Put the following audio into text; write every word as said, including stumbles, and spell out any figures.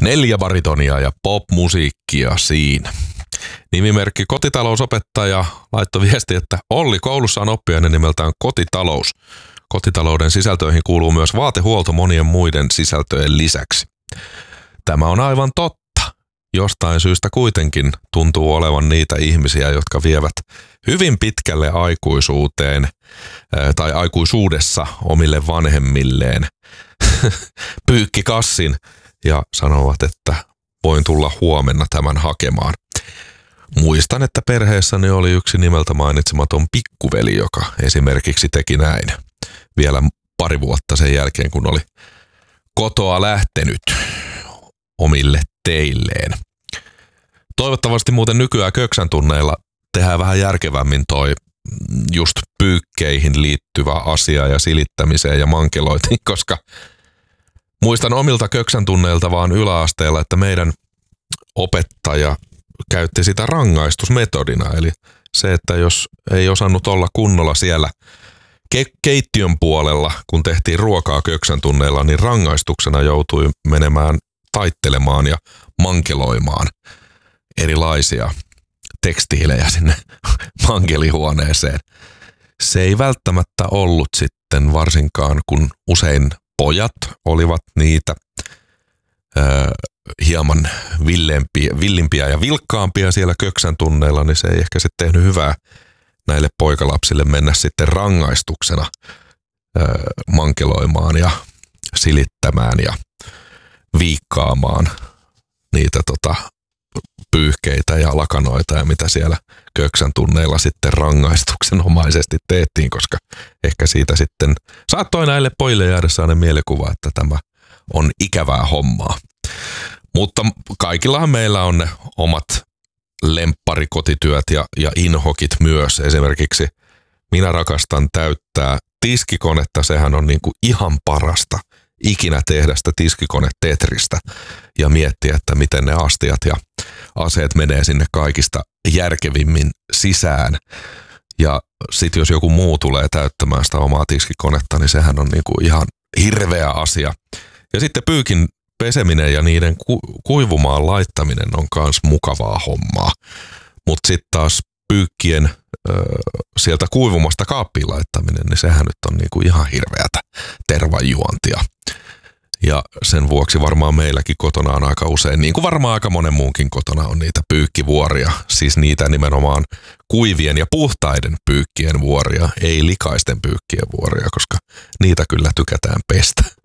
Neljä baritonia ja popmusiikkia siinä. Nimimerkki kotitalousopettaja laittoi viesti, että Olli, koulussa on oppiaine nimeltään kotitalous. Kotitalouden sisältöihin kuuluu myös vaatehuolto monien muiden sisältöjen lisäksi. Tämä on aivan totta. Jostain syystä kuitenkin tuntuu olevan niitä ihmisiä, jotka vievät hyvin pitkälle aikuisuuteen tai aikuisuudessa omille vanhemmilleen pyykkikassin ja sanovat, että voin tulla huomenna tämän hakemaan. Muistan, että perheessäni oli yksi nimeltä mainitsematon pikkuveli, joka esimerkiksi teki näin vielä pari vuotta sen jälkeen, kun oli kotoa lähtenyt omille teilleen. Toivottavasti muuten nykyään köksän tunneilla tehdään vähän järkevämmin toi just pyykkeihin liittyvä asia ja silittämiseen ja mankeloitiin, koska muistan omilta köksän tunneilta vaan yläasteella, että meidän opettaja käytti sitä rangaistusmetodina. Eli se, että jos ei osannut olla kunnolla siellä ke- keittiön puolella, kun tehtiin ruokaa köksän tunneilla, niin rangaistuksena joutui menemään taittelemaan ja mankeloimaan erilaisia tekstiilejä sinne mankelihuoneeseen. Se ei välttämättä ollut sitten varsinkaan, kun usein pojat olivat niitä ö, hieman villempiä, villimpiä ja vilkkaampia siellä köksän tunneilla, niin se ei ehkä sitten tehnyt hyvää näille poikalapsille mennä sitten rangaistuksena ö, mankeloimaan ja silittämään ja viikkaamaan niitä tota, pyyhkeitä ja lakanoita ja mitä siellä köksän tunneilla sitten rangaistuksenomaisesti teettiin, koska ehkä siitä sitten saattoi näille pojille jäädä sellainen mielikuva, että tämä on ikävää hommaa. Mutta kaikillahan meillä on ne omat lempparikotityöt ja, ja inhokit myös. Esimerkiksi minä rakastan täyttää tiskikonetta, sehän on niinku ihan parasta ikinä tehdä sitä tiskikone-tetristä ja miettiä, että miten ne astiat ja aseet menee sinne kaikista järkevimmin sisään. Ja sitten jos joku muu tulee täyttämään sitä omaa tiskikonetta, niin sehän on niinku ihan hirveä asia. Ja sitten pyykin peseminen ja niiden ku- kuivumaan laittaminen on myös mukavaa hommaa. Mutta sitten taas pyykkien ö, sieltä kuivumasta kaappiin laittaminen, niin sehän nyt on niinku ihan hirveätä tervanjuontia. Ja sen vuoksi varmaan meilläkin kotona on aika usein, niin kuin varmaan aika monen muunkin kotona on niitä pyykkivuoria. Siis niitä nimenomaan kuivien ja puhtaiden pyykkien vuoria, ei likaisten pyykkien vuoria, koska niitä kyllä tykätään pestä.